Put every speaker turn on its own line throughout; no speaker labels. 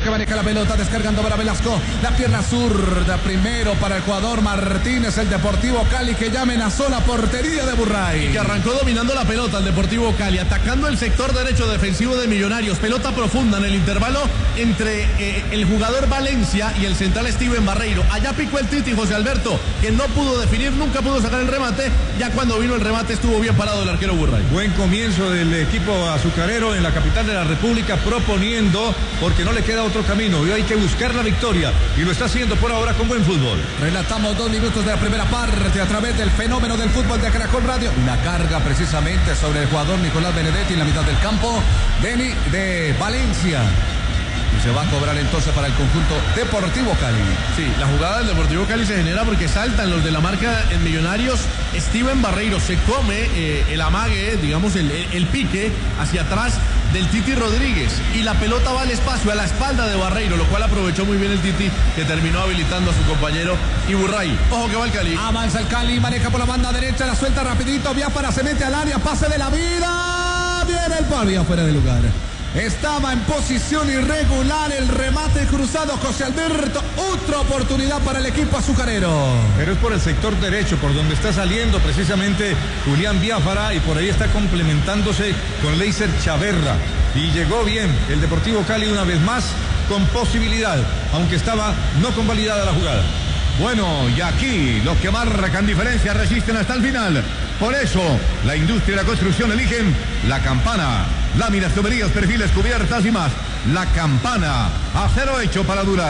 que maneja la pelota, descargando para Velasco, la pierna zurda primero para el jugador Martínez, el Deportivo Cali, que ya amenazó la portería de Burray.
Y que arrancó dominando la pelota el Deportivo Cali, atacando el sector derecho defensivo de Millonarios, pelota profunda en el intervalo entre el jugador Valencia y el central Steven Barreiro. Allá picó el Titi José Alberto, que no pudo definir, nunca pudo sacar el remate, ya cuando vino el remate estuvo bien parado el arquero Burray.
Buen comienzo del equipo azucarero en la capital de la República, proponiendo, porque no le queda otro camino y hay que buscar la victoria, y lo está haciendo por ahora con buen fútbol.
Relatamos 2 minutos de la primera parte a través del fenómeno del fútbol de Caracol Radio. La carga precisamente sobre el jugador Nicolás Benedetti en la mitad del campo de Valencia. Y se va a cobrar entonces para el conjunto Deportivo Cali.
Sí, la jugada del Deportivo Cali se genera porque saltan los de la marca en Millonarios. Steven Barreiro se come el amague, digamos el pique hacia atrás del Titi Rodríguez, y la pelota va al espacio, a la espalda de Barreiro, lo cual aprovechó muy bien el Titi, que terminó habilitando a su compañero y Burray. Ojo que va el Cali.
Avanza el Cali, maneja por la banda derecha, la suelta rapidito, Biafara se mete al área, pase de la vida, viene el palo fuera de lugar. Estaba en posición irregular, el remate cruzado José Alberto, otra oportunidad para el equipo azucarero.
Pero es por el sector derecho, por donde está saliendo precisamente Julián Biafara, y por ahí está complementándose con Leiser Chaverra. Y llegó bien el Deportivo Cali una vez más, con posibilidad, aunque estaba no convalidada la jugada.
Bueno, y aquí los que marcan diferencia resisten hasta el final. Por eso, la industria y la construcción eligen La Campana. Láminas, tuberías, perfiles, cubiertas y más. La Campana, acero hecho para durar.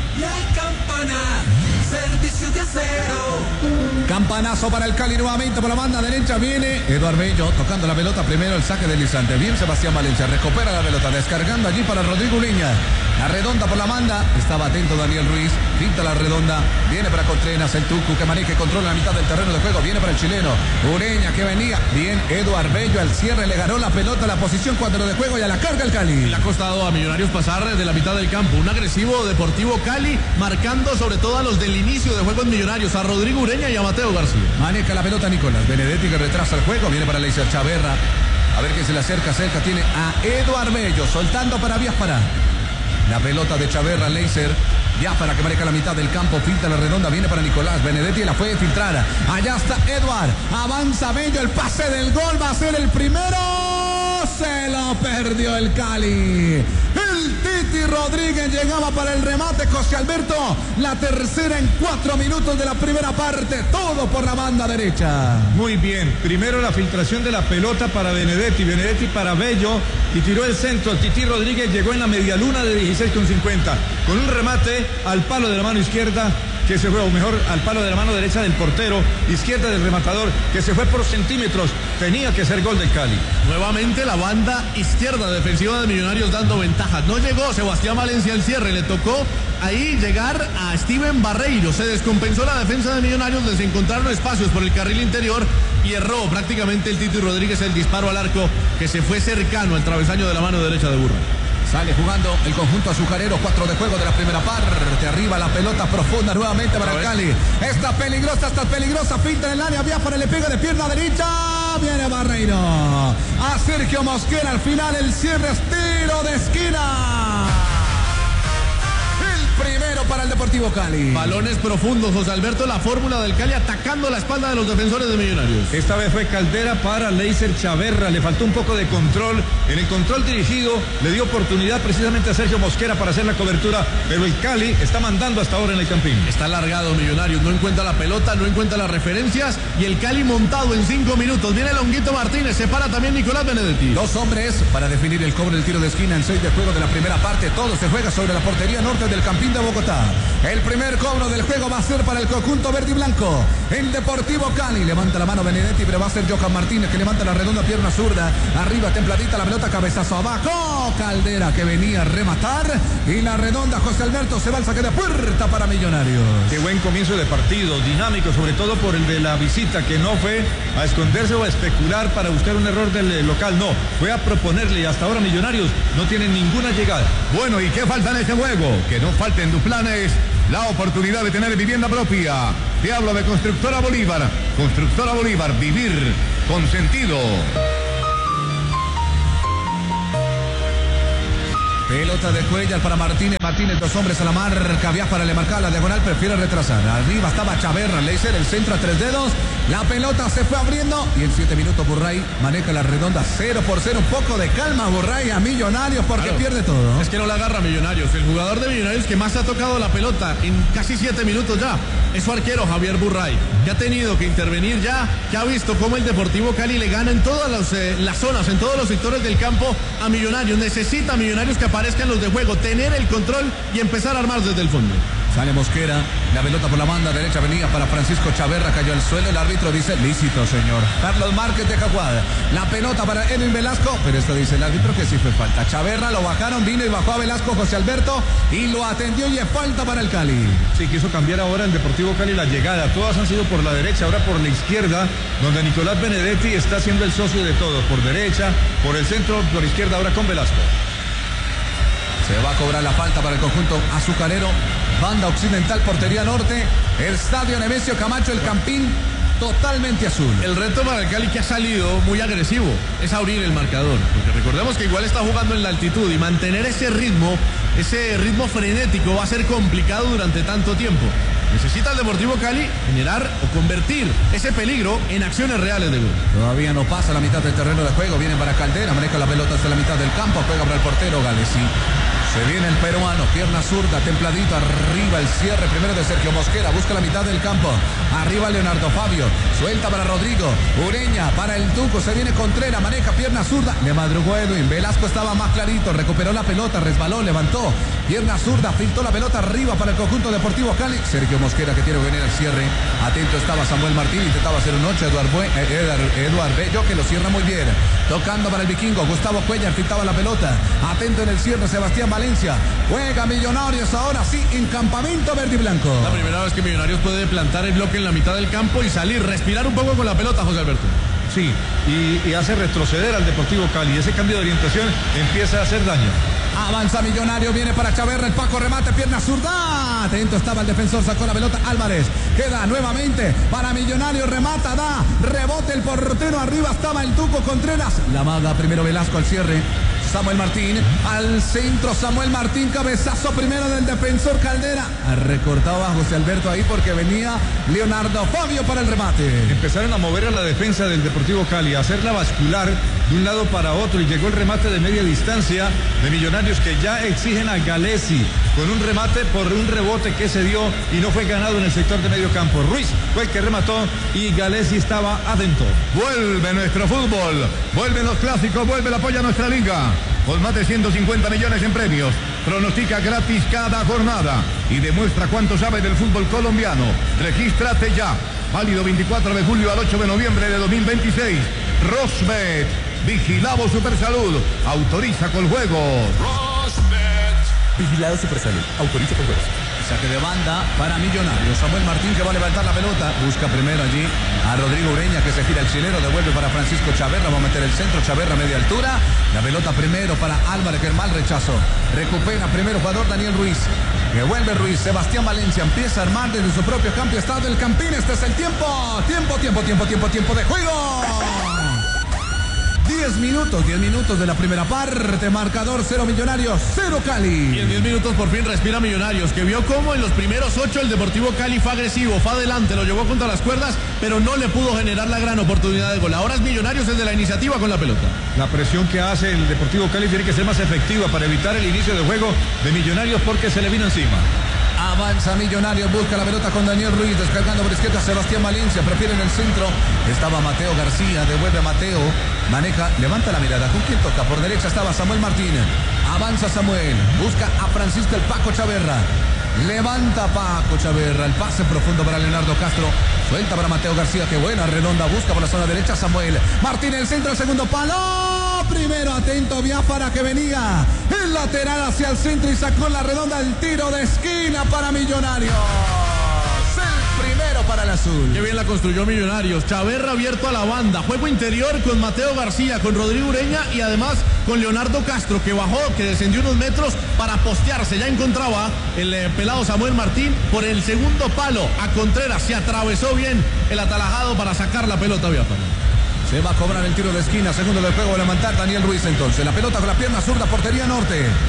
La Campana, servicio de acero.
Campanazo para el Cali nuevamente por la banda derecha. Viene Eduardo Bello tocando la pelota. Primero el saque del instante. Bien Sebastián Valencia. Recupera la pelota. Descargando allí para Rodrigo Ureña. La redonda por la banda. Estaba atento Daniel Ruiz. Pinta la redonda. Viene para Contreras. El Tucu que maneja y controla la mitad del terreno de juego. Viene para el chileno. Ureña que venía. Bien Eduardo Bello al cierre. Le ganó la pelota a la posición 4 de juego y a la carga el Cali.
Le ha costado a Millonarios pasar desde la mitad del campo. Un agresivo Deportivo Cali, marcando sobre todo a los del inicio de juego en Millonarios, a Rodrigo Ureña y a Mateo García.
Maneja la pelota Nicolás Benedetti, que retrasa el juego. Viene para Leiser Chaverra. A ver que se le acerca. Tiene a Eduardo Bello soltando para Biafara. La pelota de Chaverra, Leiser. Biafara que maneja la mitad del campo, filtra la redonda, viene para Nicolás Benedetti, la puede filtrar. Allá está Eduard, avanza Bello, el pase del gol va a ser el primero. Se lo perdió el Cali. El Titi Rodríguez llegaba para el remate. José Alberto, la tercera en 4 minutos de la primera parte. Todo por la banda derecha.
Muy bien. Primero la filtración de la pelota para Benedetti. Benedetti para Bello. Y tiró el centro. El Titi Rodríguez llegó en la medialuna de 16,50. Con un remate al palo de la mano izquierda, que se fue, o mejor, al palo de la mano derecha del portero, izquierda del rematador, que se fue por centímetros. Tenía que ser gol del Cali.
Nuevamente la banda izquierda defensiva de Millonarios dando ventaja. No llegó Sebastián Valencia al cierre, le tocó ahí llegar a Steven Barreiro. Se descompensó la defensa de Millonarios, les encontraron espacios por el carril interior y erró prácticamente el Titi Rodríguez el disparo al arco, que se fue cercano al travesaño de la mano derecha de Burra.
Sale jugando el conjunto azucarero, 4 de juego de la primera parte. Arriba la pelota profunda nuevamente para el Cali. Está peligrosa, pinta en el área. Biafara le pega de pierna derecha. Viene Barreiro. A Sergio Mosquera al final el cierre es tiro de esquina. Primero para el Deportivo Cali.
Balones profundos, José Alberto, la fórmula del Cali atacando la espalda de los defensores de Millonarios.
Esta vez fue Caldera para Leiser Chaverra. Le faltó un poco de control. En el control dirigido le dio oportunidad precisamente a Sergio Mosquera para hacer la cobertura, pero el Cali está mandando hasta ahora en el campín.
Está largado Millonarios, no encuentra la pelota, no encuentra las referencias, y el Cali montado en 5 minutos. Viene Longuito Martínez, se para también Nicolás Benedetti.
2 hombres para definir el cobro del tiro de esquina en 6 de juego de la primera parte. Todo se juega sobre la portería norte del campín de Bogotá. El primer cobro del juego va a ser para el conjunto verde y blanco. El Deportivo Cali levanta la mano Benedetti, pero va a ser Johan Martínez que levanta la redonda pierna zurda. Arriba templadita la pelota, cabezazo abajo. Caldera que venía a rematar. Y la redonda José Alberto se va al saque de puerta para Millonarios.
Qué buen comienzo de partido, dinámico, sobre todo por el de la visita, que no fue a esconderse o a especular para buscar un error del local, no, fue a proponerle, y hasta ahora Millonarios no tienen ninguna llegada.
Bueno, ¿y qué falta en este juego? Que no falte en tus planes la oportunidad de tener vivienda propia. Te hablo de Constructora Bolívar. Constructora Bolívar, vivir con sentido.
Pelota de Cuellar para Martínez. Martínez, dos hombres a la marca. Biafara le marca la diagonal, prefiere retrasar. Arriba estaba Chaverra, Leiser, el centro a 3 dedos. La pelota se fue abriendo y en 7 minutos Burray maneja la redonda 0-0. Un poco de calma Burray a Millonarios porque
claro,
pierde todo.
Es que no la agarra Millonarios. El jugador de Millonarios que más ha tocado la pelota en casi 7 minutos ya es su arquero Javier Burray, que ha tenido que intervenir ya, que ha visto cómo el Deportivo Cali le gana en todas las zonas, en todos los sectores del campo a Millonarios. Necesita Millonarios que aparezcan los de juego, tener el control y empezar a armar desde el fondo.
Sale Mosquera, la pelota por la banda derecha venía para Francisco Chaverra, cayó al suelo, el árbitro dice lícito, señor. Carlos Márquez de Jaguada, la pelota para Edwin Velasco, pero esto dice el árbitro que sí fue falta. Chaverra lo bajaron, vino y bajó a Velasco José Alberto y lo atendió y es falta para el Cali.
Sí, quiso cambiar ahora el Deportivo Cali la llegada, todas han sido por la derecha, ahora por la izquierda, donde Nicolás Benedetti está siendo el socio de todos, por derecha, por el centro, por izquierda, ahora con Velasco.
Se va a cobrar la falta para el conjunto azucarero. Banda occidental, portería norte. Estadio Nemesio Camacho, el Campín totalmente azul.
El reto para el Cali, que ha salido muy agresivo, es abrir el marcador. Porque recordemos que igual está jugando en la altitud y mantener ese ritmo frenético va a ser complicado durante tanto tiempo. Necesita el Deportivo Cali generar o convertir ese peligro en acciones reales de gol.
Todavía no pasa la mitad del terreno de juego. Viene para Caldera, maneja la pelota hasta la mitad del campo. Juega para el portero Galesi. Se viene el peruano, pierna zurda, templadito, arriba el cierre primero de Sergio Mosquera, busca la mitad del campo, arriba Leonardo Fabio, suelta para Rodrigo, Ureña para el Tuco, se viene Contreras, maneja pierna zurda, le madrugó Edwin, Velasco estaba más clarito, recuperó la pelota, resbaló, levantó, pierna zurda, filtró la pelota arriba para el conjunto Deportivo Cali, Sergio Mosquera que tiene que venir al cierre, atento estaba Samuel Martín, intentaba hacer un 8, Eduard Bello que lo cierra muy bien, tocando para el vikingo, Gustavo Cuellar filtraba la pelota, atento en el cierre, Sebastián Valencia, juega Millonarios ahora sí en campamento verde y blanco.
La primera vez que Millonarios puede plantar el bloque en la mitad del campo y salir, respirar un poco con la pelota, José Alberto.
Sí, y hace retroceder al Deportivo Cali. Ese cambio de orientación empieza a hacer daño.
Avanza Millonario, viene para Chaverra, el Paco remate, pierna zurda. Atento estaba el defensor, sacó la pelota Álvarez. Queda nuevamente para Millonario, remata, da, rebote el portero, arriba estaba el Tuco Contreras. La maga primero Velasco al cierre. Samuel Martín, al centro Samuel Martín, cabezazo primero del defensor Caldera. Recortaba a José Alberto ahí porque venía Leonardo Fabio para el remate.
Empezaron a mover a la defensa del Deportivo Cali, a hacerla bascular de un lado para otro y llegó el remate de media distancia de Millonarios que ya exigen a Galesi con un remate por un rebote que se dio y no fue ganado en el sector de medio campo. Ruiz fue el que remató y Galesi estaba adentro.
Vuelve nuestro fútbol, vuelven los clásicos, vuelve el apoyo a nuestra liga. Con más de 150 millones en premios, pronostica gratis cada jornada y demuestra cuánto sabe del fútbol colombiano. Regístrate ya. Válido 24 de julio al 8 de noviembre de 2026. Rosbet, vigilado Supersalud, autoriza con juegos.
Vigilado Supersalud, autoriza con juegos.
Saque de banda para Millonarios. Samuel Martín que va a levantar la pelota. Busca primero allí a Rodrigo Ureña que se gira el chileno. Devuelve para Francisco Chaverra. Va a meter el centro. Chaverra media altura. La pelota primero para Álvarez que el mal rechazo. Recupera primero jugador Daniel Ruiz. Que vuelve Ruiz. Sebastián Valencia empieza a armar desde su propio campo. Estado el Campín. Este es el tiempo. Tiempo de juego. 10 minutos de la primera parte, marcador 0 Millonarios, 0 Cali.
Y en 10 minutos por fin respira Millonarios, que vio cómo en los primeros 8 el Deportivo Cali fue agresivo, fue adelante, lo llevó contra las cuerdas, pero no le pudo generar la gran oportunidad de gol. Ahora es Millonarios el de la iniciativa con la pelota.
La presión que hace el Deportivo Cali tiene que ser más efectiva para evitar el inicio de juego de Millonarios porque se le vino encima.
Avanza Millonarios, busca la pelota con Daniel Ruiz, descargando por izquierda Sebastián Valencia, prefiere en el centro, estaba Mateo García, devuelve a Mateo, maneja, levanta la mirada, ¿con quién toca? Por derecha estaba Samuel Martín, avanza Samuel, busca a Francisco el Paco Chaverra, levanta Paco Chaverra, el pase profundo para Leonardo Castro, suelta para Mateo García, qué buena redonda, busca por la zona derecha Samuel Martín, el centro, el segundo palo, primero atento Biafara que venía, el lateral hacia el centro y sacó la redonda, el tiro de esquina para Millonarios. El primero para el azul.
Qué bien la construyó Millonarios. Chaverra abierto a la banda. Juego interior con Mateo García, con Rodrigo Ureña y además con Leonardo Castro, que bajó, que descendió unos metros para postearse. Ya encontraba el pelado Samuel Martín por el segundo palo a Contreras. Se atravesó bien el atalajado para sacar la pelota Biafara.
Se va a cobrar el tiro de esquina, segundo del juego, va a levantar Daniel Ruiz entonces. La pelota con la pierna zurda, portería norte.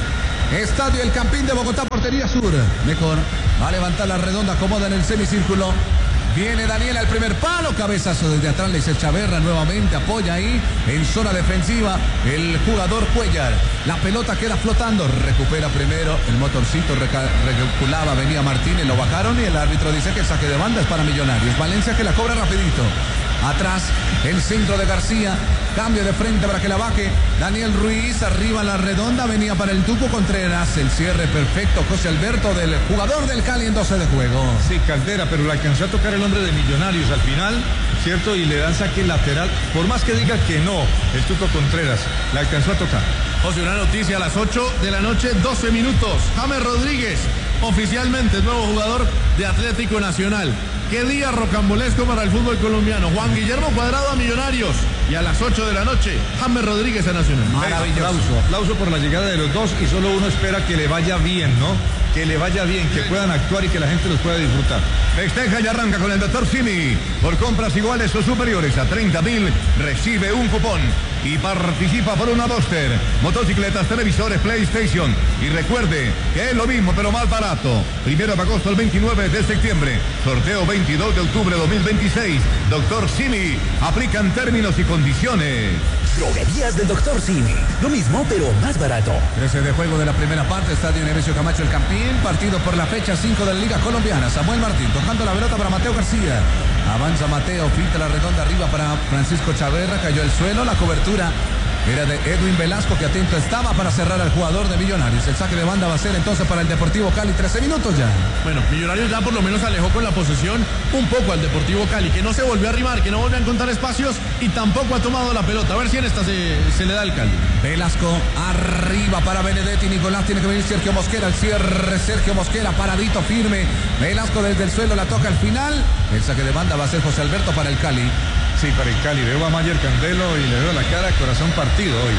Estadio El Campín de Bogotá, portería sur. Mejor va a levantar la redonda, acomoda en el semicírculo. Viene Daniel al primer palo, cabezazo desde atrás, Leiser Chaverra nuevamente apoya ahí en zona defensiva el jugador Cuellar. La pelota queda flotando, recupera primero el motorcito, reculaba, venía Martínez, lo bajaron y el árbitro dice que el saque de banda es para Millonarios. Valencia que la cobra rapidito. Atrás el centro de García, cambio de frente para que la baje Daniel Ruiz, arriba la redonda, venía para el Tuco Contreras, el cierre perfecto, José Alberto del jugador del Cali en 12 de juego.
Sí, Caldera, pero le alcanzó a tocar el hombre de Millonarios al final, ¿cierto? Y le dan saque lateral, por más que diga que no, el Tuco Contreras, le alcanzó a tocar.
José, una noticia a las 8 de la noche, 12 minutos. James Rodríguez, oficialmente nuevo jugador de Atlético Nacional. Qué día rocambolesco para el fútbol colombiano. Juan Guillermo Cuadrado a Millonarios. Y a las 8 de la noche, James Rodríguez a Nacional.
Maravilloso.
Aplauso por la llegada de los dos y solo uno espera que le vaya bien, ¿no? Que le vaya bien, que puedan actuar y que la gente los pueda disfrutar.
Festeja y arranca con el Dr. Simi. Por compras iguales o superiores a 30.000, recibe un cupón y participa por una Buster, motocicletas, televisores, PlayStation. Y recuerde que es lo mismo pero más barato. 1 de agosto al 29 de septiembre. Sorteo 22 de octubre de 2026. Dr. Simi. Aplican términos y condiciones.
Droguerías del Dr. Simi. Lo mismo, pero más barato.
13 de juego de la primera parte, Estadio Nemesio Camacho El Campín, partido por la fecha 5 de la Liga Colombiana. Samuel Martín tocando la pelota para Mateo García. Avanza Mateo, filtra la redonda arriba para Francisco Chaverra, cayó al suelo, la cobertura era de Edwin Velasco, que atento estaba para cerrar al jugador de Millonarios. El saque de banda va a ser entonces para el Deportivo Cali, 13 minutos ya.
Bueno, Millonarios ya por lo menos alejó con la posesión un poco al Deportivo Cali, que no se volvió a arrimar, que no volvió a encontrar espacios y tampoco ha tomado la pelota. A ver si en esta se le da el Cali.
Velasco arriba para Benedetti, Nicolás, tiene que venir Sergio Mosquera, el cierre, Sergio Mosquera paradito, firme. Velasco desde el suelo la toca al final. El saque de banda va a ser José Alberto para el Cali.
Sí, para el Cali. Veo a Mayer Candelo y le veo la cara, corazón partido hoy,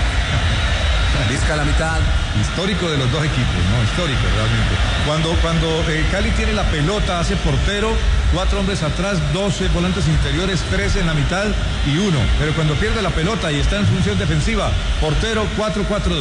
¿no?
Vizca a la mitad.
Histórico de los dos equipos, ¿no? Histórico realmente. Cuando Cali tiene la pelota, hace portero, 4 hombres atrás, 12 volantes interiores, 13 en la mitad y 1. Pero cuando pierde la pelota y está en función defensiva, portero 4-4-2.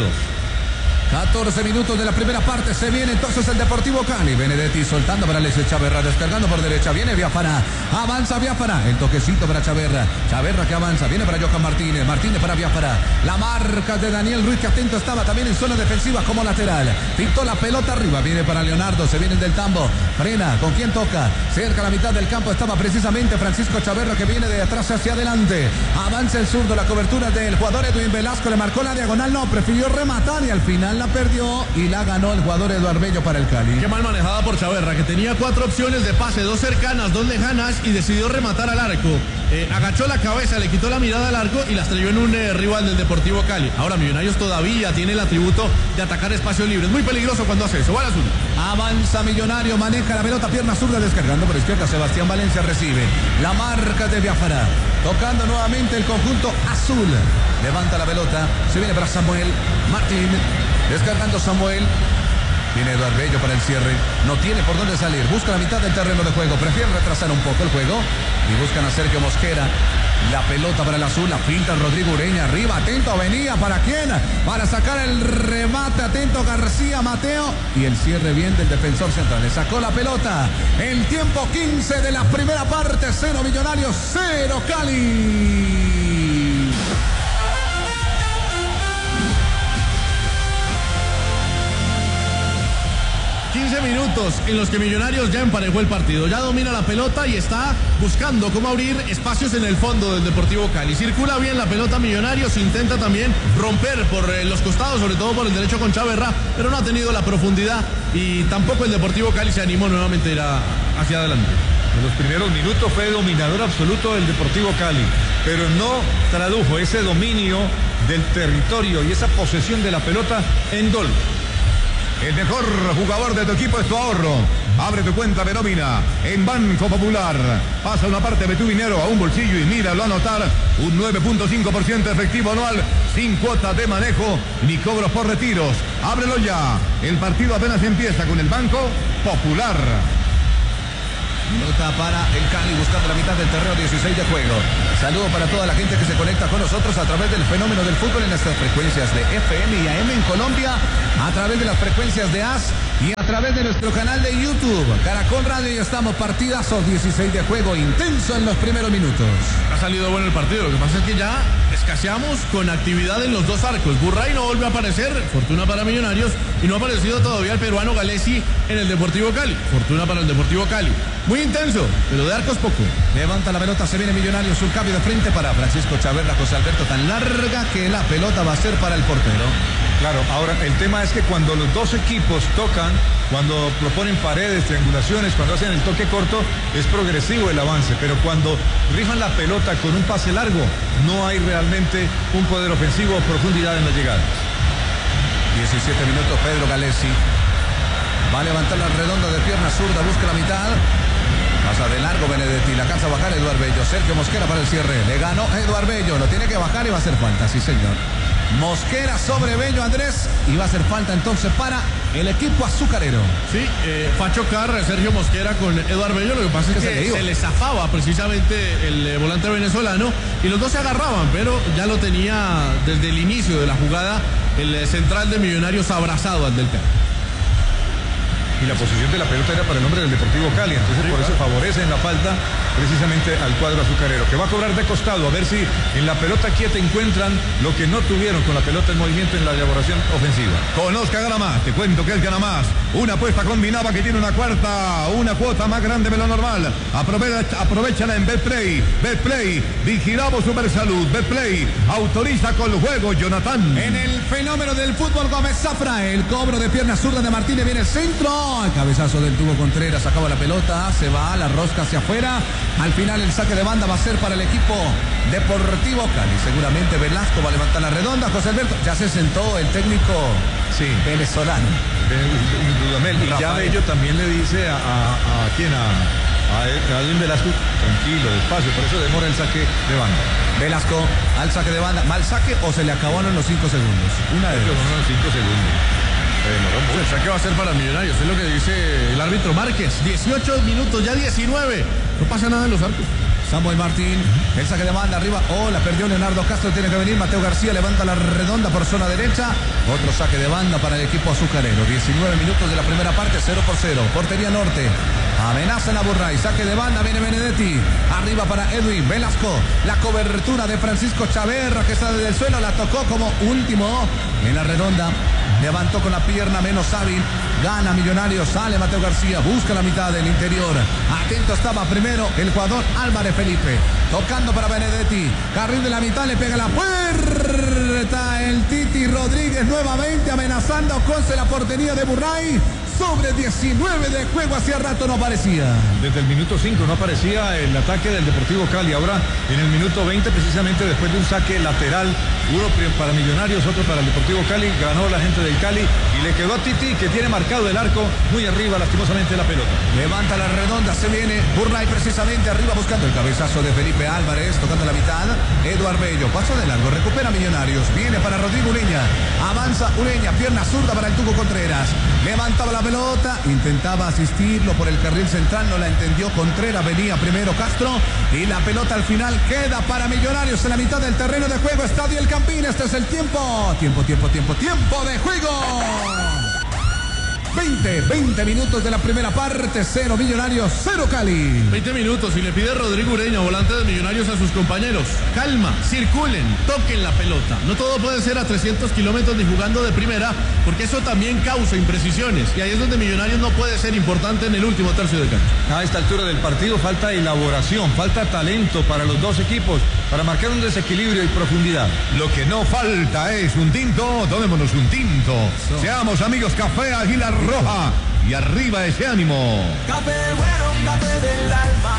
14 minutos de la primera parte, se viene entonces el Deportivo Cali. Benedetti soltando para Leiser Chaverra, descargando por derecha, viene Biafara, avanza Biafara, el toquecito para Chaverra, Chaverra que avanza, viene para Johan Martínez, Martínez para Biafara, la marca de Daniel Ruiz que atento estaba también en zona defensiva como lateral, pintó la pelota arriba, viene para Leonardo, se viene del tambo, frena, ¿con quién toca? Cerca a la mitad del campo estaba precisamente Francisco Chaverra, que viene de atrás hacia adelante, avanza el zurdo, la cobertura del jugador Edwin Velasco, le marcó la diagonal, no, prefirió rematar y al final la perdió y la ganó el jugador Eduardo Bello para el Cali.
Qué mal manejada por Chaverra, que tenía 4 opciones de pase, 2 cercanas, 2 lejanas y decidió rematar al arco. Agachó la cabeza, le quitó la mirada al arco y la estrelló en un rival del Deportivo Cali. Ahora Millonarios todavía tiene el atributo de atacar espacios libres. Muy peligroso cuando hace eso. Va al azul.
Avanza Millonario, maneja la pelota, pierna zurda, descargando por izquierda. Sebastián Valencia recibe la marca de Biafara. Tocando nuevamente el conjunto azul. Levanta la pelota, se viene para Samuel Martín. Descargando Samuel. Viene Eduardo Bello para el cierre. No tiene por dónde salir. Busca la mitad del terreno de juego. Prefiere retrasar un poco el juego. Y buscan a Sergio Mosquera. La pelota para el azul. La pinta Rodrigo Ureña. Arriba. Atento. Venía. ¿Para quién? Para sacar el remate. Atento García Mateo. Y el cierre bien del defensor central. Le sacó la pelota. El tiempo 15 de la primera parte. 0 Millonarios. 0 Cali.
15 minutos en los que Millonarios ya emparejó el partido, ya domina la pelota y está buscando cómo abrir espacios en el fondo del Deportivo Cali. Circula bien la pelota Millonarios, intenta también romper por los costados, sobre todo por el derecho con Chaverra, pero no ha tenido la profundidad y tampoco el Deportivo Cali se animó nuevamente a ir hacia adelante.
En los primeros minutos fue dominador absoluto del Deportivo Cali, pero no tradujo ese dominio del territorio y esa posesión de la pelota en gol.
El mejor jugador de tu equipo es tu ahorro. Abre tu cuenta de nómina en Banco Popular. Pasa una parte de tu dinero a un bolsillo y míralo a anotar. Un 9.5% efectivo anual, sin cuotas de manejo ni cobros por retiros. Ábrelo ya. El partido apenas empieza con el Banco Popular.
Pelota para el Cali buscando la mitad del terreno, 16 de juego. Saludo para toda la gente que se conecta con nosotros a través del fenómeno del fútbol en nuestras frecuencias de FM y AM en Colombia, a través de las frecuencias de AS y a través de nuestro canal de YouTube. Caracol Radio, y estamos partidazo, 16 de juego, intenso en los primeros minutos.
Ha salido bueno el partido, lo que pasa es que ya escaseamos con actividad en los dos arcos. Burray no vuelve a aparecer, fortuna para Millonarios, y no ha aparecido todavía el peruano Galesi en el Deportivo Cali, fortuna para el Deportivo Cali. Muy intenso, pero de arcos poco.
Levanta la pelota, se viene Millonarios, un cambio de frente para Francisco Chaverra, José Alberto, tan larga que la pelota va a ser para el portero.
Claro, ahora el tema es que cuando los dos equipos tocan, cuando proponen paredes, triangulaciones, cuando hacen el toque corto, es progresivo el avance, pero cuando rifan la pelota con un pase largo, no hay realmente un poder ofensivo o profundidad en las llegadas.
17 minutos, Pedro Galesi va a levantar la redonda de pierna zurda, busca la mitad. Pasa de largo Benedetti, la alcanza a bajar Eduardo Bello. Sergio Mosquera para el cierre. Le ganó Eduardo Bello, lo tiene que bajar y va a hacer falta, sí señor. Mosquera sobre Bello, Andrés, y va a hacer falta entonces para el equipo azucarero.
Sí, fue a chocar Sergio Mosquera con Eduardo Bello, lo que pasa es que se le zafaba precisamente el volante venezolano y los dos se agarraban, pero ya lo tenía desde el inicio de la jugada el central de Millonarios abrazado al del Cali.
Y la posición de la pelota era para el hombre del Deportivo Cali, entonces por eso favorecen la falta precisamente al cuadro azucarero, que va a cobrar de costado, a ver si en la pelota quieta encuentran lo que no tuvieron con la pelota en movimiento en la elaboración ofensiva.
Conozca Gana Más, te cuento que él gana más. Una apuesta combinada que tiene una cuota más grande de lo normal. Aprovechala en Betplay. Betplay, vigilamos Supersalud. Betplay, autoriza con el juego, Jonathan.
En el fenómeno del fútbol, Gómez Zafra, el cobro de pierna zurda de Martínez, viene el centro. El cabezazo del tubo Contreras, acaba la pelota, se va, la rosca hacia afuera. Al final el saque de banda va a ser para el equipo Deportivo Cali. Seguramente Velasco va a levantar la redonda. José Alberto, ya se sentó el técnico venezolano.
Y ya Bello también le dice a Edwin Velasco, tranquilo, despacio, por eso demora el saque de banda.
Velasco al saque de banda, mal saque o se le acabaron los 5 segundos. Una de
los 5 segundos.
El saque va a ser para Millonarios, es lo que dice el árbitro Márquez. 18 minutos, ya 19. No pasa nada en los arcos.
Samuel Martín, el saque de banda arriba. La perdió Leonardo Castro, tiene que venir. Mateo García levanta la redonda por zona derecha. Otro saque de banda para el equipo azucarero. 19 minutos de la primera parte, 0-0. Portería norte. Amenaza en la Burray. Saque de banda, viene Benedetti. Arriba para Edwin Velasco. La cobertura de Francisco Chaverra, que está desde el suelo. La tocó como último en la redonda. Levantó con la pierna menos hábil. Gana Millonarios. Sale Mateo García. Busca la mitad del interior. Atento estaba primero el jugador Álvarez Felipe. Tocando para Benedetti. Carril de la mitad. Le pega la puerta. El Titi Rodríguez nuevamente amenazando con la portería de Burray. Sobre 19 de juego, hacía rato no aparecía.
Desde el minuto 5 no aparecía el ataque del Deportivo Cali. Ahora en el minuto 20, precisamente después de un saque lateral, uno para Millonarios, otro para el Deportivo Cali, ganó la gente del Cali y le quedó a Titi, que tiene marcado el arco muy arriba, lastimosamente, la pelota.
Levanta la redonda, se viene Burray precisamente arriba buscando el cabezazo de Felipe Álvarez, tocando la mitad. Eduardo Bello, paso de largo, recupera Millonarios, viene para Rodrigo Ureña, avanza Ureña, pierna zurda para el Tuco Contreras, levantaba la pelota, intentaba asistirlo por el carril central, no la entendió Contreras, venía primero Castro y la pelota al final queda para Millonarios en la mitad del terreno de juego. Estadio El Campín, este es el tiempo de juego. 20 minutos de la primera parte, 0 Millonarios, 0 Cali.
20 minutos y le pide Rodrigo Ureña, volante de Millonarios, a sus compañeros: calma, circulen, toquen la pelota. No todo puede ser a 300 kilómetros ni jugando de primera, porque eso también causa imprecisiones. Y ahí es donde Millonarios no puede ser importante en el último tercio de cancha.
A esta altura del partido falta elaboración, falta talento para los dos equipos, para marcar un desequilibrio y profundidad.
Lo que no falta es un tinto, tomémonos un tinto. Seamos amigos, Café Águila Roja. Y arriba ese ánimo.
Café bueno, café del alma.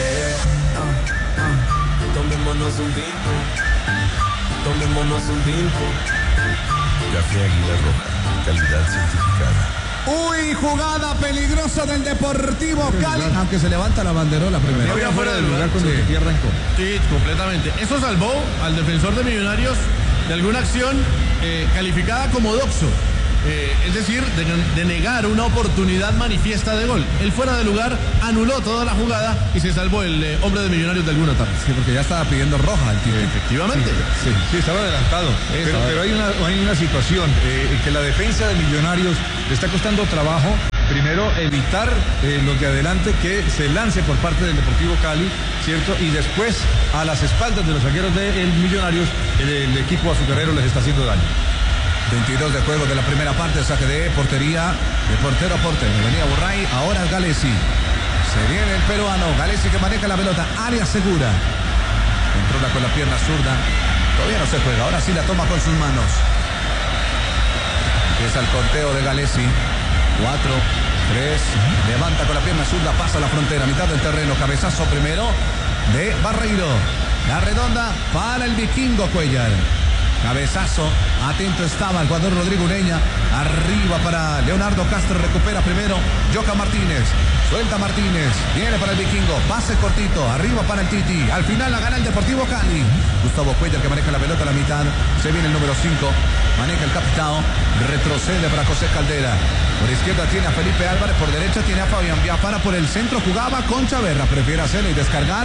Tomémonos un tinto. Tomémonos un tinto.
Café Águila Roja, calidad certificada.
Uy, jugada peligrosa del Deportivo Cali. Aunque se levanta la banderola primero.
Había fuera del lugar cuando
sí arrancó.
Sí, completamente. Eso salvó al defensor de Millonarios de alguna acción calificada como doxo. Es decir, de negar una oportunidad manifiesta de gol. El fuera de lugar anuló toda la jugada y se salvó el hombre de Millonarios de alguna tarde.
Sí, porque ya estaba pidiendo roja el Titi.
Efectivamente.
Sí, estaba adelantado. Pero hay una situación que la defensa de Millonarios le está costando trabajo. Primero, evitar los de adelante que se lance por parte del Deportivo Cali, ¿cierto? Y después, a las espaldas de los zagueros del Millonarios, el equipo azucarero les está haciendo daño.
22 de juego de la primera parte, saque de portería, de portero a portero. Venía Burray, ahora Galesi. Se viene el peruano, Galesi que maneja la pelota, área segura. Controla con la pierna zurda. Todavía no se juega, ahora sí la toma con sus manos. Empieza el conteo de Galesi. 4, 3, levanta con la pierna zurda, pasa la frontera, mitad del terreno, cabezazo primero de Barreiro. La redonda para el vikingo Cuellar. Cabezazo, atento estaba el jugador Rodrigo Ureña. Arriba para Leonardo Castro, recupera primero Joca Martínez. Suelta Martínez, viene para el vikingo, pase cortito, arriba para el Titi. Al final la gana el Deportivo Cali. Gustavo Cuellar que maneja la pelota a la mitad. Se viene el número 5, maneja el capitán. Retrocede para José Caldera. Por izquierda tiene a Felipe Álvarez, por derecha tiene a Fabián Biafara. Por el centro jugaba con Chaverra. Prefiere hacerlo y descargar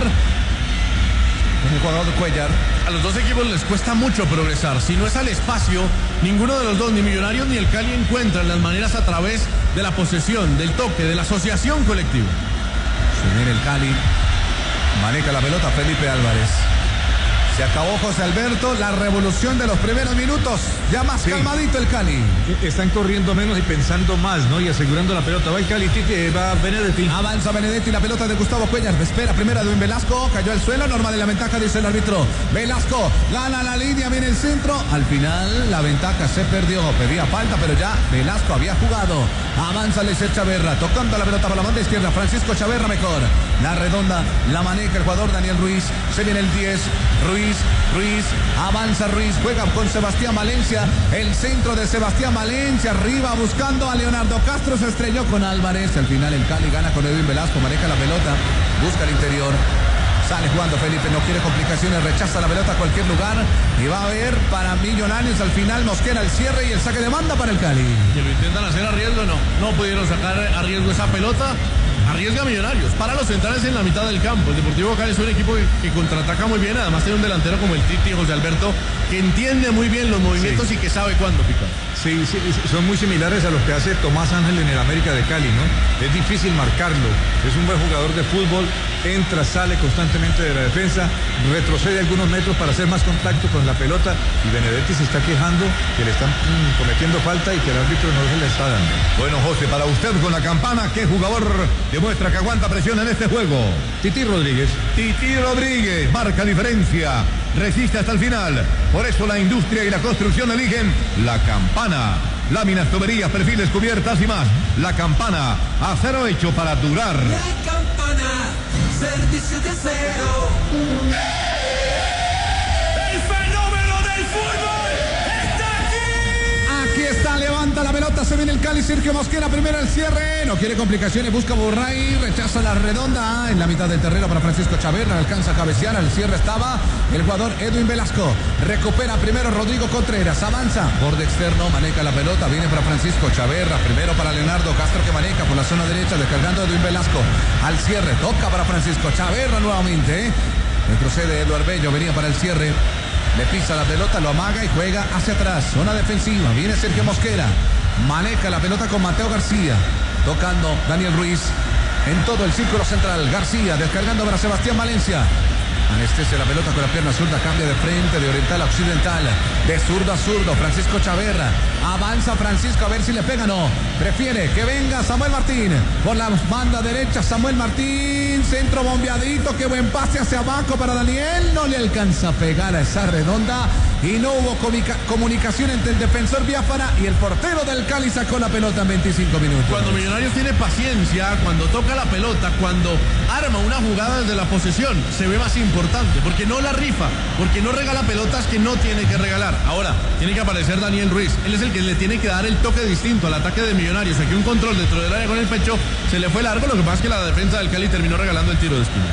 el jugador de Cuellar.
A los dos equipos les cuesta mucho progresar. Si no es al espacio, ninguno de los dos, ni Millonarios ni el Cali, encuentran las maneras a través de la posesión, del toque, de la asociación colectiva.
Se viene el Cali. Maneja la pelota Felipe Álvarez. Se acabó José Alberto, la revolución de los primeros minutos. Ya más calmadito el Cali.
Están corriendo menos y pensando más, ¿no? Y asegurando la pelota. Va el Cali, Titi, va Benedetti.
Avanza Benedetti, la pelota de Gustavo Cuellar. Espera primero a Edwin Velasco. Cayó al suelo, normal de la ventaja, dice el árbitro. Velasco gana la línea, viene el centro. Al final la ventaja se perdió. Pedía falta, pero ya Velasco había jugado. Avanza Leiser Chaverra, tocando la pelota por la banda izquierda. Francisco Chaverra mejor. La redonda la maneja el jugador Daniel Ruiz. Se viene el 10. Ruiz, avanza Ruiz, juega con Sebastián Valencia, el centro de Sebastián Valencia, arriba buscando a Leonardo Castro, se estrelló con Álvarez, al final el Cali gana con Edwin Velasco, maneja la pelota, busca el interior, sale jugando Felipe, no quiere complicaciones, rechaza la pelota a cualquier lugar y va a haber para Millonarios al final Mosquera el cierre y el saque de banda para el Cali.
Que lo intentan hacer a riesgo, no pudieron sacar a riesgo esa pelota. Arriesga Millonarios, para los centrales en la mitad del campo. El Deportivo Cali es un equipo que contraataca muy bien, además tiene un delantero como el Titi, José Alberto, que entiende muy bien los movimientos y que sabe cuándo picar.
Sí, son muy similares a los que hace Tomás Ángel en el América de Cali, ¿no? Es difícil marcarlo, es un buen jugador de fútbol, entra, sale constantemente de la defensa, retrocede algunos metros para hacer más contacto con la pelota y Benedetti se está quejando que le están cometiendo falta y que el árbitro no se le está dando.
Bueno, José, para usted con la campana, ¿qué jugador demuestra que aguanta presión en este juego?
Titi Rodríguez.
Titi Rodríguez, marca diferencia, resiste hasta el final. Por eso la industria y la construcción eligen la campana. Láminas, tuberías, perfiles, cubiertas y más. La campana, acero hecho para durar.
La campana, servicio de acero. El fenómeno del fútbol está aquí.
Aquí está, levanta la pelota, se viene el Cali, Sergio Mosquera, primero el cierre, no quiere complicaciones, busca Burray, rechaza la redonda en la mitad del terreno para Francisco Chaverra, alcanza a cabecear, al cierre estaba el jugador Edwin Velasco, recupera primero Rodrigo Contreras, avanza, borde externo, maneja la pelota, viene para Francisco Chaverra, primero para Leonardo Castro que maneja por la zona derecha, descargando Edwin Velasco, al cierre, toca para Francisco Chaverra nuevamente, retrocede Eduardo Bello, venía para el cierre. Le pisa la pelota, lo amaga y juega hacia atrás. Zona defensiva. Viene Sergio Mosquera. Maneja la pelota con Mateo García. Tocando Daniel Ruiz. En todo el círculo central. García descargando para Sebastián Valencia. Anestesia la pelota con la pierna zurda. Cambia de frente, de oriental a occidental. De zurdo a zurdo. Francisco Chaverra. Avanza Francisco a ver si le pega. No. Prefiere que venga Samuel Martín. Por la banda derecha Samuel Martín. Centro bombeadito. Qué buen pase hacia abajo para Daniel. No le alcanza a pegar a esa redonda. Y no hubo comunicación entre el defensor Biafara y el portero del Cali sacó la pelota en 25 minutos.
Cuando Millonarios tiene paciencia, cuando toca la pelota, cuando arma una jugada desde la posesión, se ve más importante, porque no la rifa, porque no regala pelotas que no tiene que regalar. Ahora, tiene que aparecer Daniel Ruiz. Él es el que le tiene que dar el toque distinto al ataque de Millonarios. Aquí un control dentro del área con el pecho, se le fue largo, lo que pasa es que la defensa del Cali terminó regalando el tiro de esquina.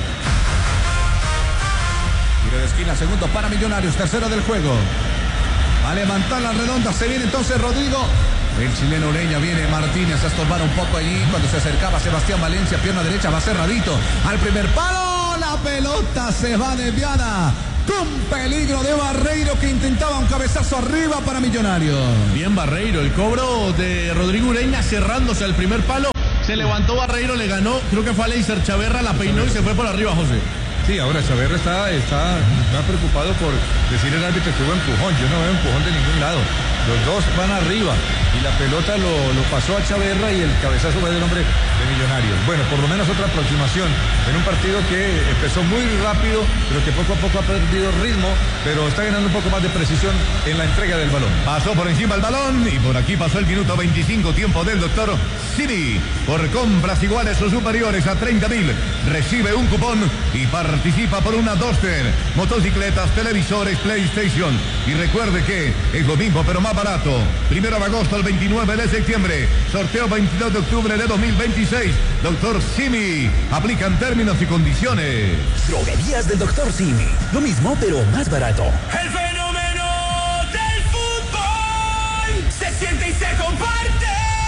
Tiro de esquina, segundo para Millonarios, tercero del juego. A levantar la redonda, se viene entonces Rodrigo El chileno Ureña viene Martínez a estorbar un poco allí. Cuando se acercaba Sebastián Valencia, pierna derecha, va cerradito. Al primer palo, la pelota se va desviada. Con peligro de Barreiro que intentaba un cabezazo arriba para Millonarios.
Bien Barreiro, el cobro de Rodrigo Ureña cerrándose al primer palo. Se levantó Barreiro, le ganó, creo que fue a Leiser Chaverra, la peinó y se fue por arriba, José.
Sí, ahora Chaverra está más preocupado por decir el árbitro que hubo empujón. Yo no veo empujón de ningún lado. Los dos van arriba y la pelota lo pasó a Chaverra y el cabezazo fue del hombre de Millonarios. Bueno, por lo menos otra aproximación en un partido que empezó muy rápido, pero que poco a poco ha perdido ritmo, pero está ganando un poco más de precisión en la entrega del balón.
Pasó por encima el balón y por aquí pasó el minuto 25, tiempo del doctor Simi. Por compras iguales o superiores a 30.000, recibe un cupón y participa por una Duster, motocicletas, televisores, PlayStation. Y recuerde que es lo mismo pero más barato. 1 de agosto al 29 de septiembre. Sorteo 22 de octubre de 2026. Doctor Simi. Aplican términos y condiciones.
Droguerías del Dr. Simi. Lo mismo, pero más barato.
El fenómeno del fútbol se siente y se comparte.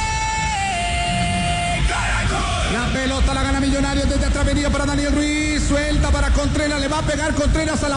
Caracol.
La pelota la gana Millonarios desde atrás, venía para Daniel Ruiz, suelta para Contreras, le va a pegar Contreras a la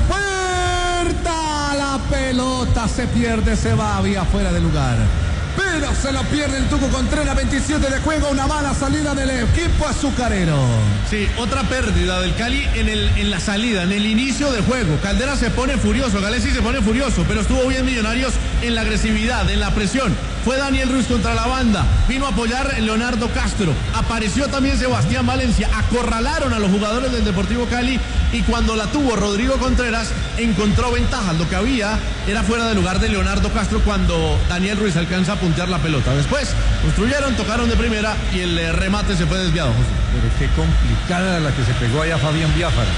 puerta, la pelota se pierde, se va, había fuera de lugar, pero se lo pierde el Tuco Contreras, 27 de juego, una mala salida del equipo azucarero.
Sí, otra pérdida del Cali en la salida, en el inicio de juego. Caldera se pone furioso, Galesi se pone furioso, pero estuvo bien Millonarios en la agresividad, en la presión. Fue Daniel Ruiz contra la banda, vino a apoyar Leonardo Castro, apareció también Sebastián Valencia, acorralaron a los jugadores del Deportivo Cali y cuando la tuvo Rodrigo Contreras encontró ventajas. Lo que había era fuera de lugar de Leonardo Castro cuando Daniel Ruiz alcanza a puntear la pelota. Después construyeron, tocaron de primera y el remate se fue desviado, José.
Pero qué complicada la que se pegó allá Fabián Biafara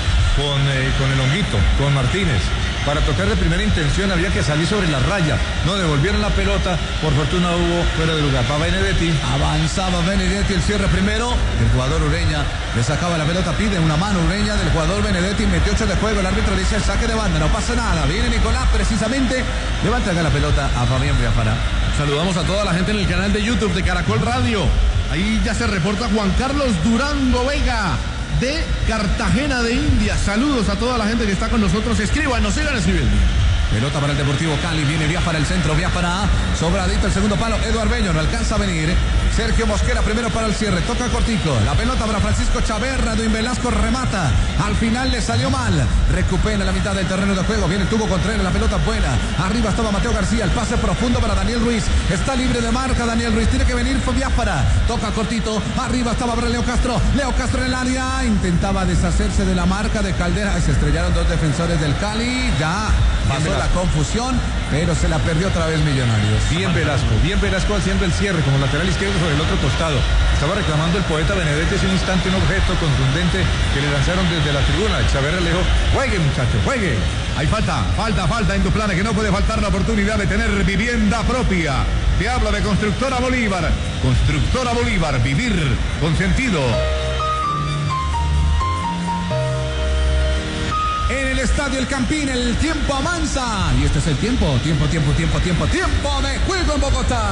con el honguito, con Martínez. Para tocar de primera intención había que salir sobre la raya. No devolvieron la pelota, por fortuna hubo fuera de lugar. Para Benedetti.
Avanzaba Benedetti, el cierre primero. El jugador Ureña le sacaba la pelota, pide una mano Ureña del jugador Benedetti, 28 de juego. El árbitro dice el saque de banda, no pasa nada. Viene Nicolás precisamente, le va a entregar la pelota a Fabián Biafara.
Saludamos a toda la gente en el canal de YouTube de Caracol Radio. Ahí ya se reporta Juan Carlos Durango Vega de Cartagena de India. Saludos a toda la gente que está con nosotros. Escriban, nos sigan escribiendo.
Pelota para el Deportivo Cali, viene Biafara el centro, Biafara sobradito el segundo palo, Eduardo Bello no alcanza a venir, Sergio Mosquera primero para el cierre, toca cortico, la pelota para Francisco Chaverra, Edwin Velasco remata, al final le salió mal, recupera la mitad del terreno de juego, viene Tubo Contreras, la pelota buena, arriba estaba Mateo García, el pase profundo para Daniel Ruiz, está libre de marca Daniel Ruiz, tiene que venir Biafara, toca cortito, arriba estaba Leo Castro en el área, intentaba deshacerse de la marca de Caldera, se estrellaron dos defensores del Cali, ya pasó la confusión, pero se la perdió otra vez Millonarios.
Bien Velasco haciendo el cierre como lateral izquierdo sobre el otro costado. Estaba reclamando el poeta Benedetti hace un instante un objeto contundente que le lanzaron desde la tribuna. Chaverra le dijo, juegue muchacho, juegue.
Hay falta en tu plan, que no puede faltar la oportunidad de tener vivienda propia. Te habla de Constructora Bolívar. Constructora Bolívar, vivir con sentido.
En el estadio El Campín, el tiempo avanza. Y este es el tiempo de juego en Bogotá.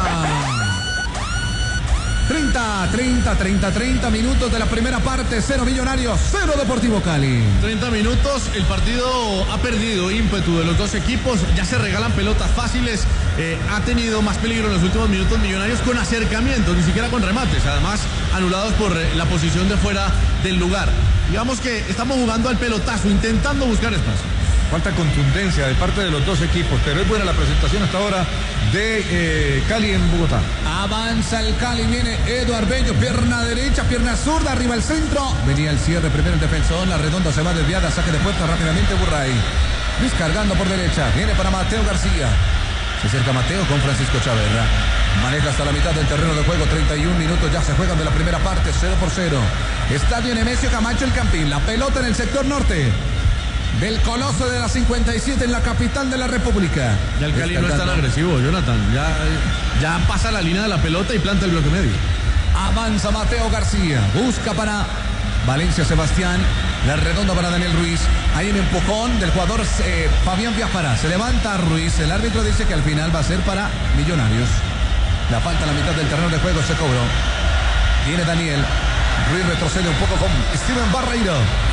30 minutos de la primera parte, 0 Millonarios, 0 Deportivo Cali.
30 minutos, el partido ha perdido ímpetu de los dos equipos, ya se regalan pelotas fáciles, ha tenido más peligro en los últimos minutos Millonarios con acercamientos, ni siquiera con remates, además anulados por la posición de fuera del lugar. Digamos que estamos jugando al pelotazo, intentando buscar espacio.
Falta contundencia de parte de los dos equipos, pero es buena la presentación hasta ahora de Cali en Bogotá.
Avanza el Cali, viene Eduardo Bello, pierna derecha, pierna zurda, arriba el centro. Venía el cierre, primero el defensor, la redonda se va desviada, saque de puerta rápidamente Burray. Descargando por derecha, viene para Mateo García. Se acerca Mateo con Francisco Chaverra. Maneja hasta la mitad del terreno de juego, 31 minutos ya se juegan de la primera parte, 0-0. Estadio Nemesio Camacho El Campín, la pelota en el sector norte del Coloso de la 57 en la capital de la República.
Ya el Cali no es tan agresivo, Jonathan. Ya pasa la línea de la pelota y planta el bloque medio.
Avanza Mateo García, busca para Valencia Sebastián, la redonda para Daniel Ruiz. Hay un empujón del jugador Fabián Biafara. Se levanta Ruiz, el árbitro dice que al final va a ser para Millonarios. La falta a la mitad del terreno de juego se cobró. Viene Daniel. Ruiz retrocede un poco con Steven Barreiro.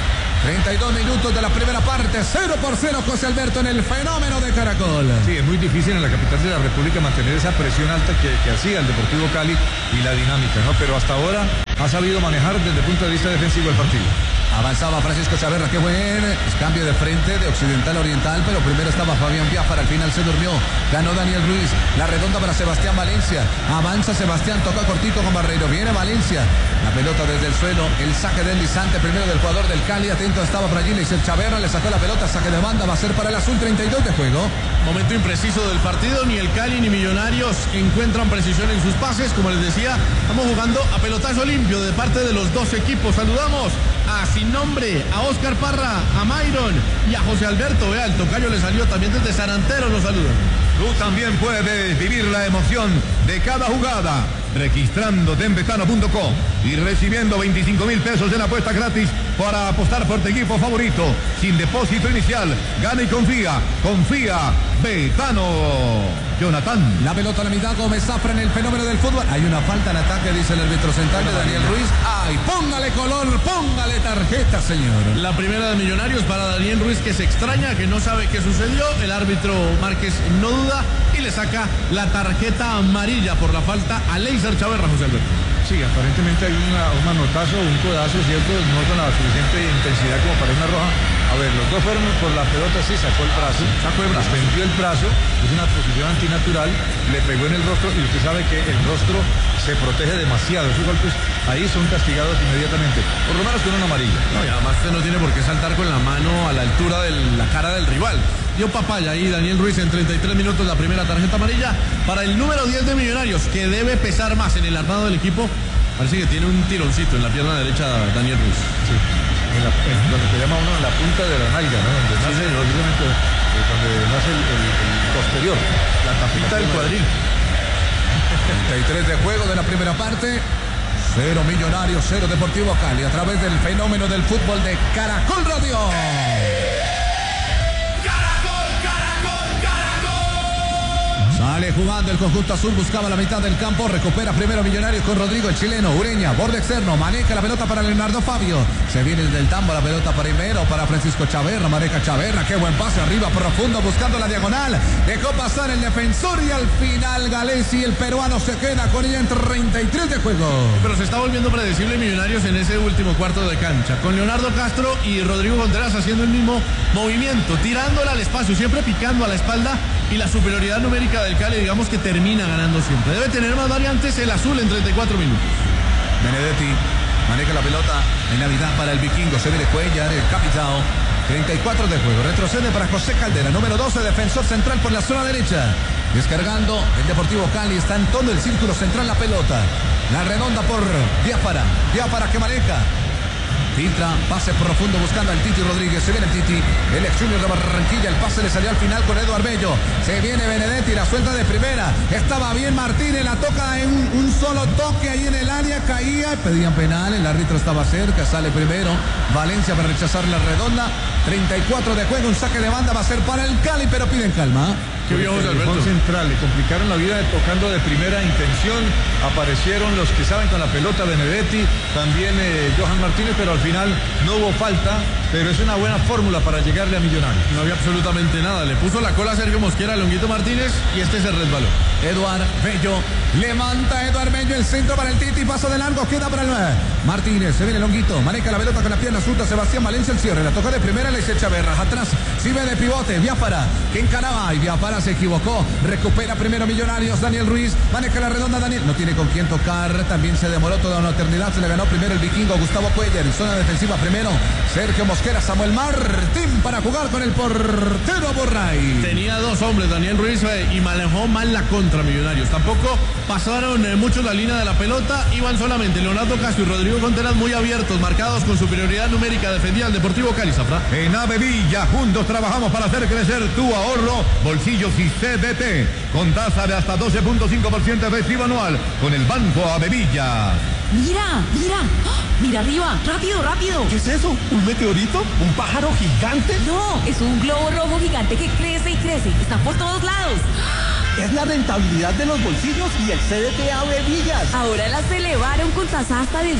32 minutos de la primera parte, 0-0 José Alberto en el fenómeno de Caracol.
Sí, es muy difícil en la capital de la República mantener esa presión alta que hacía el Deportivo Cali y la dinámica, ¿no? Pero hasta ahora ha sabido manejar desde el punto de vista defensivo el partido.
Avanzaba Francisco Chaverra, qué buen cambio de frente de occidental a oriental, pero primero estaba Fabián Biafara, al final se durmió, ganó Daniel Ruiz, la redonda para Sebastián Valencia, avanza Sebastián, toca cortito con Barreiro, viene Valencia, la pelota desde el suelo, el saque deslizante primero del jugador del Cali, atento estaba por allí, Leiser Chaverra, le sacó la pelota, saque de banda, va a ser para el azul, 32 de juego.
Momento impreciso del partido, ni el Cali ni Millonarios encuentran precisión en sus pases, como les decía, estamos jugando a pelotazo limpio de parte de los dos equipos. Saludamos a Sin Nombre, a Oscar Parra, a Myron y a José Alberto. Vea, el tocayo le salió también desde San Antero, nos saluda.
Tú también puedes vivir la emoción de cada jugada registrándote en betano.com y recibiendo 25.000 pesos en apuesta gratis para apostar por tu equipo favorito sin depósito inicial. Gana y confía. Confía Betano. Jonathan.
La pelota a la mitad, Gómez Zafra en el fenómeno del fútbol. Hay una falta en ataque, dice el árbitro central de Daniel Ruiz. ¡Ay! Póngale color, póngale tarjeta, señor.
La primera de Millonarios para Daniel Ruiz, que se extraña, que no sabe qué sucedió. El árbitro Márquez no duda y le saca la tarjeta amarilla por la falta a Leiser Chaverra, José Alberto.
Sí, aparentemente hay un manotazo, un codazo, ¿cierto? No con la suficiente intensidad como para una roja. A ver, los dos fueron por la pelota, sí, sacó el brazo, extendió el brazo, es una posición antinatural, le pegó en el rostro y usted sabe que el rostro se protege demasiado. Esos golpes ahí son castigados inmediatamente, por lo menos con una amarilla.
No, y además usted no tiene por qué saltar con la mano a la altura de la cara del rival. Dio papaya ahí Daniel Ruiz en 33 minutos, la primera tarjeta amarilla para el número 10 de Millonarios, que debe pesar más en el armado del equipo. Parece que tiene un tironcito en la pierna derecha Daniel Ruiz.
Sí. Lo que llama uno en la punta de la nalga, ¿no? Donde nace, donde nace el posterior, la tapita del cuadril.
33 de juego de la primera parte. 0 Millonarios, 0 Deportivo Cali, a través del fenómeno del fútbol de Caracol Radio. Sale jugando el conjunto azul, buscaba la mitad del campo, recupera primero Millonarios con Rodrigo, el chileno, Ureña, borde externo, maneja la pelota para Leonardo Fabio, se viene del tambo la pelota primero para Francisco Chaverra, maneja Chaverra, qué buen pase arriba, profundo, buscando la diagonal, dejó pasar el defensor y al final Galesi, el peruano, se queda con ella en 33 de juego.
Pero se está volviendo predecible Millonarios en ese último cuarto de cancha, con Leonardo Castro y Rodrigo Contreras haciendo el mismo movimiento, tirándola al espacio, siempre picando a la espalda, y la superioridad numérica del Cali, digamos que termina ganando siempre. Debe tener más variantes el azul en 34 minutos.
Benedetti maneja la pelota en la mitad para el vikingo, se viene Cuellar, el capitán. 34 de juego, retrocede para José Caldera, número 12, defensor central por la zona derecha. Descargando el Deportivo Cali, está en todo el círculo central la pelota. La redonda por Biafara que maneja. Filtra, pase profundo buscando al Titi Rodríguez, se viene el Titi, el ex Junior de Barranquilla, el pase le salió al final con Eduardo Bello, se viene Benedetti, la suelta de primera, estaba bien Martínez, la toca en un solo toque ahí en el área, caía, pedían penal, el árbitro estaba cerca, sale primero, Valencia para rechazar la redonda, 34 de juego, un saque de banda va a ser para el Cali, pero piden calma.
Qué viejo Alberto. Central, le complicaron la vida tocando de primera intención, aparecieron los que saben con la pelota, Benedetti, también Johan Martínez, pero al final no hubo falta, pero es una buena fórmula para llegarle a Millonarios.
No había absolutamente nada, le puso la cola a Sergio Mosquera, a Longuito Martínez y este se resbaló.
Eduardo Bello, levanta Eduardo Bello, el centro para el Titi, paso de largo, queda para el Martínez, se viene Longuito, maneja la pelota con la pierna zurda, Sebastián Valencia el cierre, la toca de primera, Leiser Chaverra, atrás, sirve de pivote, Biafara, que encaraba y Biafara se equivocó, recupera primero Millonarios, Daniel Ruiz, maneja la redonda Daniel, no tiene con quién tocar, también se demoró toda una eternidad, se le ganó primero el vikingo Gustavo Cuellar, zona defensiva primero, Sergio Mosquera, Samuel Martín para jugar con el portero Borray.
Tenía dos hombres, Daniel Ruiz, y manejó mal la contra Millonarios, tampoco pasaron mucho la línea de la pelota, iban solamente Leonardo Castro y Rodrigo Contreras muy abiertos, marcados con superioridad numérica, defendía el Deportivo Cali, Zafra.
En Avevilla, juntos trabajamos para hacer crecer tu ahorro, bolsillos y CDT, con tasa de hasta 12.5% efectivo anual, con el Banco Avevilla.
Mira, mira, mira arriba, rápido, rápido.
¿Qué es eso? ¿Un meteorito? ¿Un pájaro gigante?
No, es un globo rojo gigante que crece y crece, está por todos lados.
Es la rentabilidad de los bolsillos y el CDT Villas.
Ahora las elevaron con tasa hasta del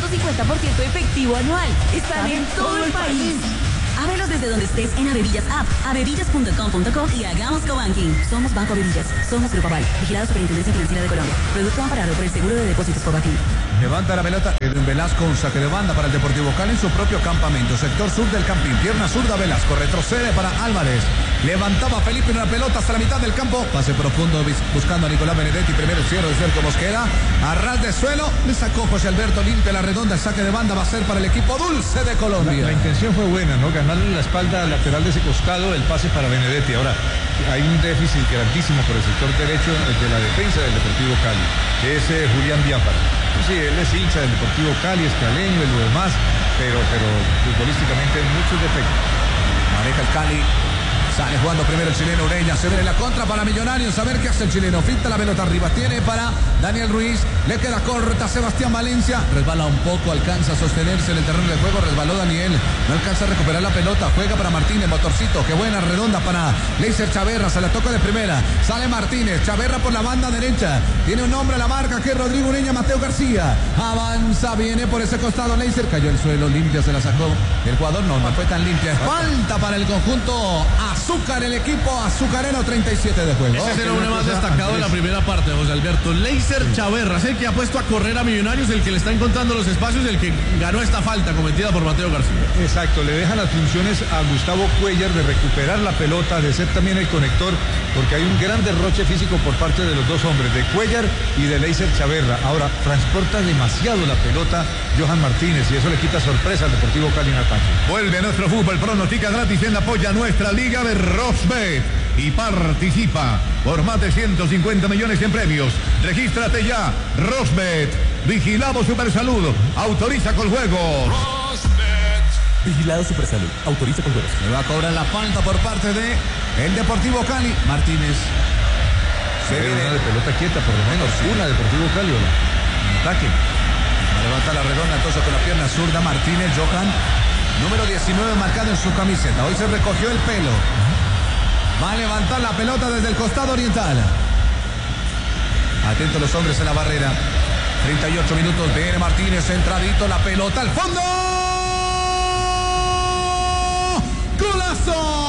12.50% efectivo anual. Están en todo el país. Ábrelos desde donde estés en Avevillas App, avevillas.com.co y hagamos cobanking. Somos Banco Avevillas. Somos Grupo Aval. Vigilado Superintendencia Financiera de Colombia. Producto amparado por el Seguro de Depósitos Cobaquín.
Levanta la pelota Edwin Velasco, un saque de banda para el Deportivo Cali en su propio campamento. Sector sur del campín. Pierna zurda Velasco. Retrocede para Álvarez. Levantaba Felipe una pelota hasta la mitad del campo. Pase profundo buscando a Nicolás Benedetti. Primero cierre de Sergio Mosquera. A ras de suelo. Le sacó José Alberto. Limpia la redonda. El saque de banda va a ser para el equipo dulce de Colombia.
La intención fue buena, ¿no? Ganarle la espalda al lateral de ese costado, el pase para Benedetti. Ahora, hay un déficit grandísimo por el sector derecho de la defensa del Deportivo Cali, que es Julián Biafara. Sí, él es hincha del Deportivo Cali, es caleño y lo demás, pero futbolísticamente muchos defectos.
Maneja el Cali. Sale jugando primero el chileno Ureña. Se ve en la contra para Millonarios. A ver qué hace el chileno. Finta la pelota arriba. Tiene para Daniel Ruiz. Le queda corta Sebastián Valencia. Resbala un poco. Alcanza a sostenerse en el terreno de juego. Resbaló Daniel. No alcanza a recuperar la pelota. Juega para Martínez. Motorcito. Qué buena redonda para Leiser Chaverra. Se la toca de primera. Sale Martínez. Chaverra por la banda derecha. Tiene un hombre a la marca que es Rodrigo Ureña. Mateo García. Avanza. Viene por ese costado Leiser. Cayó el suelo. Limpia. Se la sacó. El jugador no fue tan limpia. Falta para el conjunto Azúcar, el equipo azucarero, 37 de juego.
Ese es el hombre más destacado de la primera parte, José Alberto. Leiser Chaverra es el que ha puesto a correr a Millonarios, el que le está encontrando los espacios, el que ganó esta falta cometida por Mateo García.
Exacto, le deja las funciones a Gustavo Cuellar de recuperar la pelota, de ser también el conector, porque hay un gran derroche físico por parte de los dos hombres, de Cuellar y de Leiser Chaverra. Ahora, transporta demasiado la pelota Johan Martínez y eso le quita sorpresa al Deportivo Cali en ataque.
Vuelve a nuestro fútbol, pronostica gratis en apoya nuestra liga de Rosbet y participa por más de 150 millones en premios. Regístrate ya, Rosbet. Vigilado Supersalud. Autoriza con juegos.
Vigilado Supersalud. Autoriza con juegos.
Le va a cobrar la falta por parte de el Deportivo Cali. Martínez.
Se ve una de pelota quieta, por lo menos. Una Deportivo Cali, ¿o no? Ataque.
Levanta la redonda entonces con la pierna zurda Martínez. Johan, número 19 marcado en su camiseta. Hoy se recogió el pelo. Va a levantar la pelota desde el costado oriental. Atentos los hombres en la barrera. 38 minutos. Viene Martínez, centradito, la pelota al fondo. ¡Golazo!